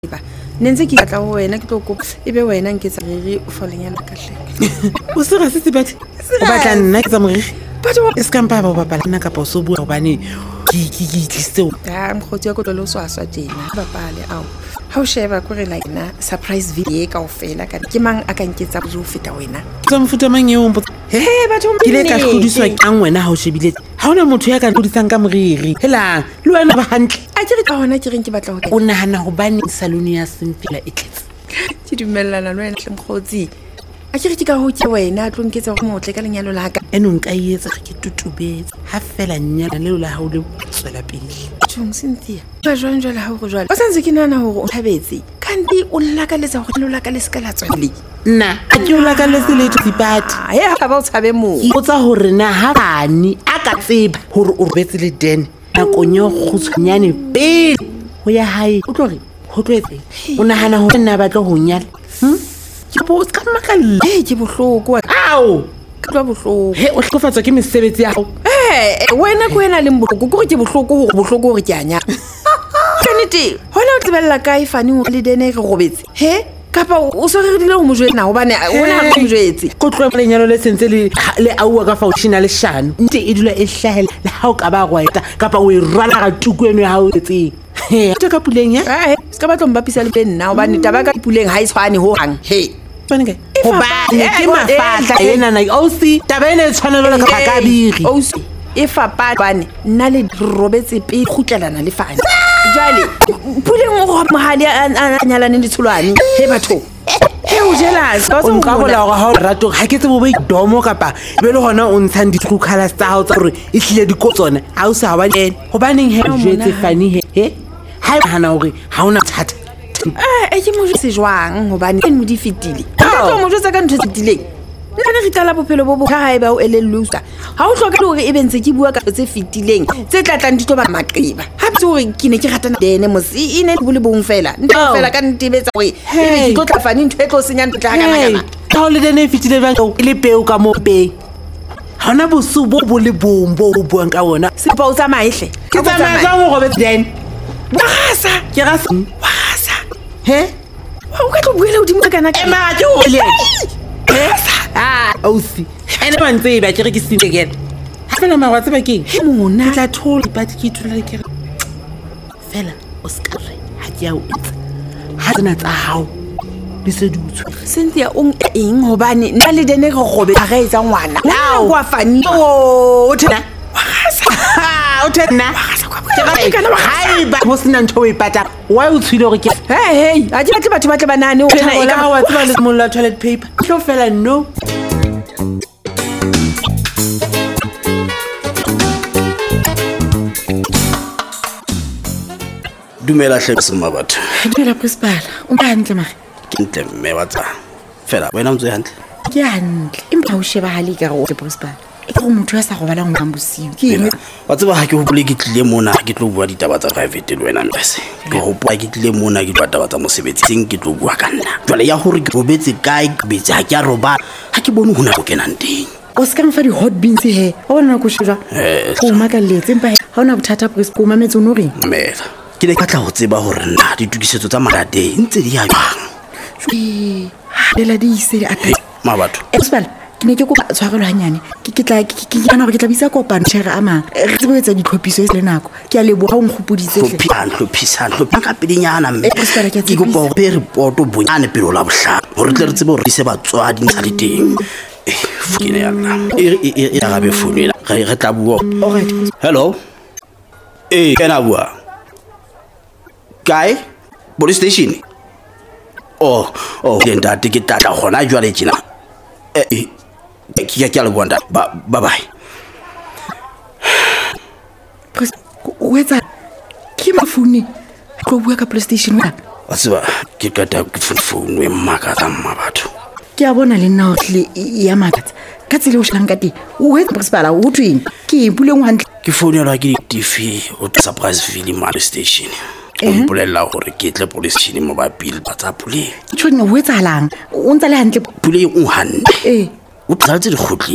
ba nentse ke tla ho wena ke tlo kopa ebe wena nketsa riri o folenyana ka hle o se ga se sebati o batla nna ke tsa moriri batho e se kampa ba bapala nna ka pa so bua hobane ke tlise o mkhotsi ya kotlo lo swaswa tjena bapale ao ha o sheba ko re like na surprise video ka ofela ka ke mang a ka nketsa go feta wena tsa mfuta mang eo mpo batho ke le ka hlodiswa kang wena ha o shebile ha ona motho ya ka hlodisang ka moriri hela le wena ba hantle a ke re ka hona ke reng ke batla ho o nahana go bane salon ya Simpila e tletse ke dumellana le wena hle mkhotsi a ke re ke ka ho ke wena tlo nketsa go motle ka lenyalo la ka eno nka ietsa ke tutubetse ha fela nyana leo la ha o le tswela pele tjong Cynthia ba jwang jwale ha o go jwale o santse ke nana hore o thabetse kanti o llaka letsa go lo laka le ska la tswele nna a ke o laka le sele tsipati ha ba o tshabe mo o tsa hore na ha bani a ka tseba hore o robetse le den na konyo go tshonyane pele ho ya hae o tlo re ho tletse o nahana hore nna ba tlo ho nyala ke bo ka makalla ke bohloko ao ka twa bohloko o hlofatswa ke mesebetsi ya hao wena ko ena le bohloko go ke bohloko hore ke anya kanete hona o tsebella kae fani ho le dene re robetse kapa o so re dile ho mo jwetsa hobane wena ha mo jwetse ko tlo lenyalo le sentse le aua ka fautshina le shano nte e dula e hlahela le ha o ka ba gweta kapa o e rwala ga tuku eno ya hao etseng ka puleng ya ska ba tlo mbapisa le nna hobane taba ka puleng ha e tshwane ho hang tswane ke hobane ke mafahla ena na o si taba ene e tshwanela ka bakabiri o si e fapa bane nna le robetse pe khutlelana le fane jale puleng o mohadi a nyalane ditshulwane batho o jealous ba o nka bola go ha o rato ha ke tsebo ba idomo kapa be le hona o ntshang di-true colors tsa hao tsa gore e hlile di kotsona ha o sa wa ene hobaneng jwetse fani ha e hana hore ha ona thata ke mo se jwang hobane mo di fitile ka mo jwetsa ka ntho tse fitileng nna re tla bophelo bo ha eba o elellusa ha o hloka hore e bentse ke bua ka tse fitileng tse tlatlang di tlo ba maqeba ha tse hore ke ne ke ratana dene mosi ine bole bong fela ntho fela ka ntebetsa hore ke tlo tla fani ntho e tlo senyang tla kana ka o le dene fitile ba e le peo ka mo pe hona bosu bo le bombo o buang ka ona se pa o tsamaye hle ke tsamaya ka go robetse den wasa ke ga wa o ka tlo buela o di mo kana ma ke o le ausi ene ba ntse ba ke re ke sine again ha fela ma wa tseba ke mona tla thola but ke tula le ke fela o ska re ha ke ya o etsa ha tsena tsa hao le se dutse Cynthia o eng hobane nna le dene go gobe ga etsa ngwana o wa fani o thena o thena ba ho sena ntho o e pata wa o tshwile gore ke a ke batho ba tle banane o tena e ka wa tseba le molla toilet paper tlo fela no dumela hle sema batho dumela principal o ba hantle mare ke ntle mme wa tsa fela wena motse hantle ke hantle empa o sheba hali ka go principal e go motho ya sa go bala ngwa bosiu ke eng wa tseba ha ke hopole ke tlile mona ke tlo bua ditaba tsa private le wena mbese ke hopola ke tlile mona ke taba tsa mosebetsi seng ke tlo bua ka nna jwale ya hore ke robetse kae ke betse ha ke a roba ha ke bone hona go kenang teng o ska mfa di hot beans o bona go shwa o makalletse empa ha ona bothata pres ko mametse o no reng mela ke le ka tla go tseba hore nna ditukisetso tsa malate ntse di ya jwang lela di ise a ma batho principal ke ne ke go tshwarelo hanyane ke tla yana gore ke tla bisa kopana tshega ama re tsebetsa ditlhopiso le nako ke a leboga o nkgopoditse hlophisana ka pedinyana mme ke go po pe report bonyane pelo la bohla hore tle re tsebe hore se batswadi ntsa di teng fukine yana e ga be funela re tla bua hello kana bua kae police station denta ke tla gona jwale tsena ke le bonda bye bye o etsa ke mafuni go bua ka police station wa tseba ke kata ke phone we maka tsa mma batho ke a bona le nna le ya makatsa ka tsile o shlang ka teng o etsa principal o tweng ke buleng hantle ke phone ya ke TV o surprise film police station o mpolela gore ke tle police station mo ba bill ba tsa pule tshone o etsa halang o ntse le hantle pule o hantle o tlatse di khotli